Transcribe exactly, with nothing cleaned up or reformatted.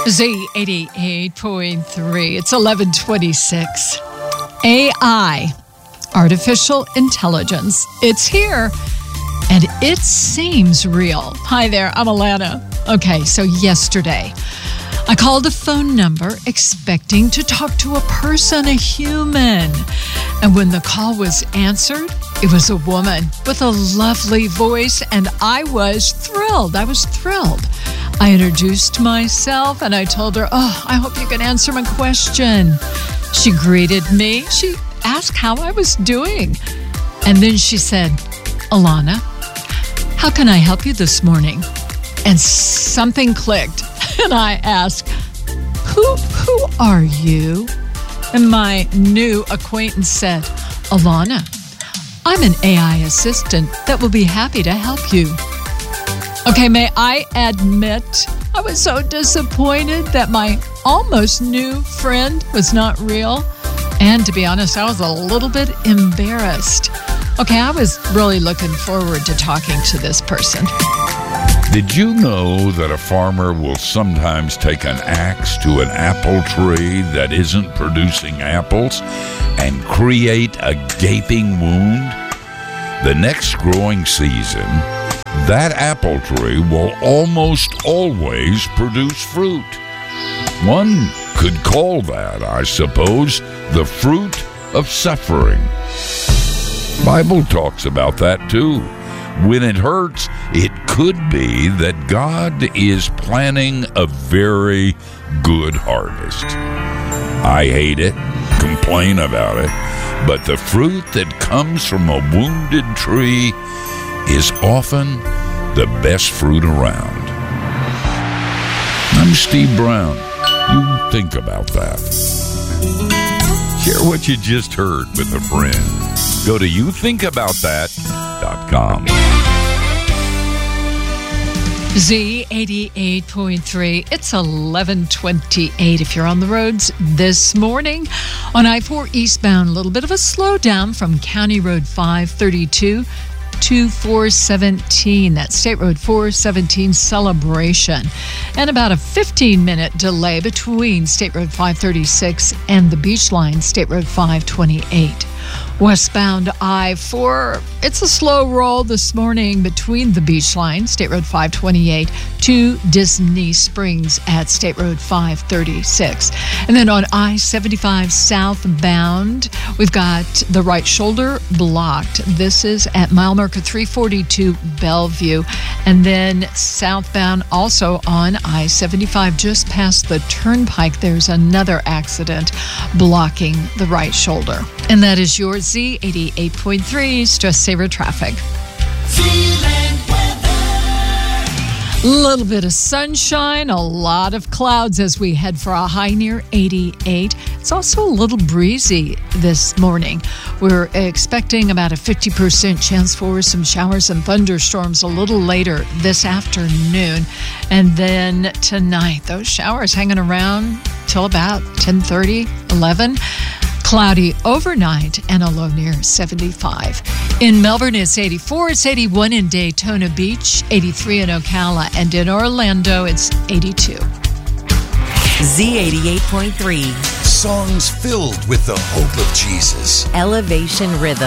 Z eighty-eight point three. It's eleven twenty-six. A I, artificial intelligence. It's here, and it seems real. Hi there, I'm Alana. Okay, so yesterday, I called a phone number expecting to talk to a person, a human. And when the call was answered, it was a woman with a lovely voice, and I was thrilled. I was thrilled. I introduced myself, and I told her, oh, I hope you can answer my question. She greeted me. She asked how I was doing. And then she said, Alana, how can I help you this morning? And something clicked. And I asked, who, who are you? And my new acquaintance said, Alana, I'm an A I assistant that will be happy to help you. Okay, may I admit, I was so disappointed that my almost new friend was not real. And to be honest, I was a little bit embarrassed. Okay, I was really looking forward to talking to this person. Did you know that a farmer will sometimes take an axe to an apple tree that isn't producing apples and create a gaping wound? The next growing season, that apple tree will almost always produce fruit. One could call that, I suppose, the fruit of suffering. Bible talks about that too. When it hurts, it could be that God is planning a very good harvest. I hate it, complain about it, but the fruit that comes from a wounded tree is often the best fruit around. I'm Steve Brown. You think about that. Share what you just heard with a friend. Go to you think about that dot com. Z eighty-eight point three. It's eleven twenty-eight. If you're on the roads this morning on I four eastbound, a little bit of a slowdown from County Road five thirty-two to four seventeen. That's State Road four seventeen Celebration. And about a fifteen minute delay between State Road five thirty-six and the Beach Line, State Road five twenty-eight. Westbound I four, it's a slow roll this morning between the Beach Line, State Road five twenty-eight, to Disney Springs at State Road five thirty-six. And then on I seventy-five southbound, we've got the right shoulder blocked. This is at mile marker three forty-two Bellevue. And then southbound also on I seventy-five, just past the turnpike, there's another accident blocking the right shoulder. And that is your Z eighty-eight point three Stress Saver Traffic. A little bit of sunshine, a lot of clouds as we head for a high near eighty-eight. It's also a little breezy this morning. We're expecting about a fifty percent chance for some showers and thunderstorms a little later this afternoon. And then tonight, those showers hanging around till about ten thirty, eleven. Cloudy overnight and a low near seventy-five. In Melbourne, it's eighty-four. It's eighty-one in Daytona Beach, eighty-three in Ocala, and in Orlando, it's eighty-two. Z eighty-eight point three. Songs filled with the hope of Jesus. Elevation Rhythm.